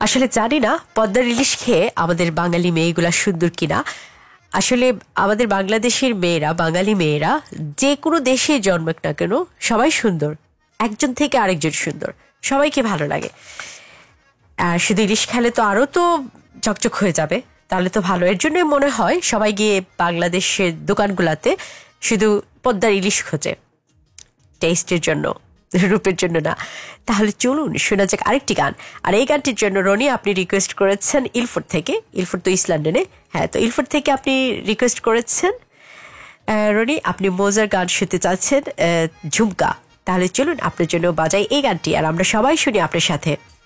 আসলে জানি না পদ্মার ইলিশ খেয়ে আমাদের বাঙালি মেয়েগুলা সুন্দর কিনা। আসলে আমাদের বাংলাদেশের মেয়েরা, বাঙালি মেয়েরা যে কোনো দেশে জন্মাক না কেন সবাই সুন্দর, একজন থেকে আরেকজন সুন্দর, সবাইকে ভালো লাগে। আর শুধু ইলিশ খেলে তো আরো তো চকচক হয়ে যাবে, তাহলে তো ভালো। এর জন্য মনে হয় সবাই গিয়ে বাংলাদেশের দোকানগুলাতে শুধু পদ্মার ইলিশ খোঁজে, টেস্টের জন্য, রূপের জন্য না। তাহলে চলুন শোনা যাক আরেকটি গান। আর এই গানটির জন্য রনি আপনি রিকোয়েস্ট করেছেন ইলফোর্ড থেকে। ইলফোর্ড তো ইস্ট লন্ডনে, হ্যাঁ, তো ইলফোর্ড থেকে আপনি রিকোয়েস্ট করেছেন রনি, আপনি মোজার গান শুনতে চাচ্ছেন ঝুমকা। তাহলে চলুন আপনার জন্য বাজাই এই গানটি, আর আমরা সবাই শুনি আপনার সাথে।